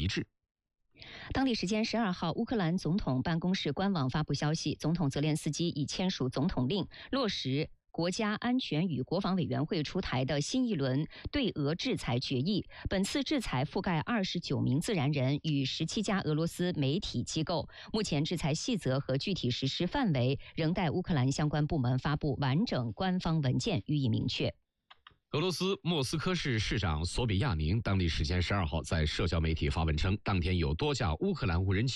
一致。 当地时间12号，乌克兰总统办公室官网发布消息，总统泽连斯基已签署总统令，落实国家安全与国防委员会出台的新一轮对俄制裁决议。本次制裁覆盖29名自然人与17家俄罗斯媒体机构。目前制裁细则和具体实施范围仍待乌克兰相关部门发布完整官方文件予以明确。 俄罗斯莫斯科市市长索比亚宁当地时间12号在社交媒体发文称，当天有多架乌克兰无人机